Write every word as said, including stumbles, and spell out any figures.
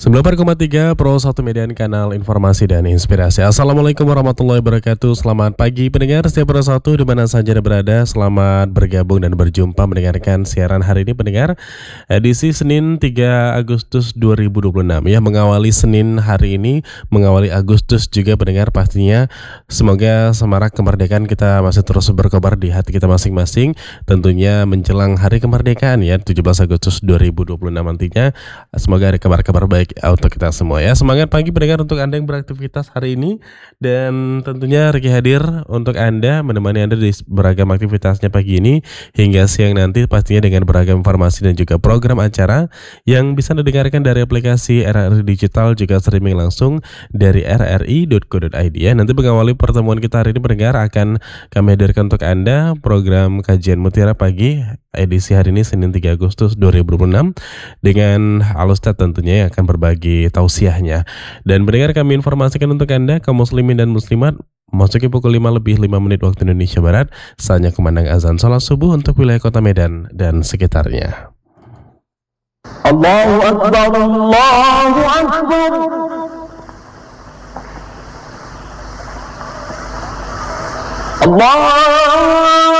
sembilan puluh empat koma tiga Pro satu Median, kanal informasi dan inspirasi. Assalamualaikum warahmatullahi wabarakatuh. Selamat pagi pendengar setiap Pro satu di mana saja Anda berada. Selamat bergabung dan berjumpa mendengarkan siaran hari ini pendengar. Edisi Senin tiga Agustus dua ribu dua puluh enam ya, mengawali Senin hari ini, mengawali Agustus juga pendengar pastinya. Semoga semarak kemerdekaan kita masih terus berkobar di hati kita masing-masing. Tentunya menjelang hari kemerdekaan ya, tujuh belas Agustus dua ribu dua puluh enam nantinya. Semoga ada kabar-kabar baik untuk kita semua ya. Semangat pagi pendengar untuk Anda yang beraktivitas hari ini. Dan tentunya Ricky hadir untuk Anda, menemani Anda di beragam aktivitasnya pagi ini hingga siang nanti, pastinya dengan beragam informasi dan juga program acara yang bisa Anda dengarkan dari aplikasi R R I Digital, juga streaming langsung dari r r i dot co dot i d ya. Nanti mengawali pertemuan kita hari ini pendengar, akan kami hadirkan untuk Anda program kajian Mutiara Pagi edisi hari ini Senin tiga Agustus dua ribu dua puluh enam dengan Al-Ustadz tentunya yang akan berbagi tausiahnya. Dan pendengar, kami informasikan untuk Anda kaum muslimin dan muslimat, memasuki pukul lima lebih lima menit waktu Indonesia Barat, saatnya kumandang azan salat subuh untuk wilayah Kota Medan dan sekitarnya. Allahu Akbar, Allahu Akbar. Allah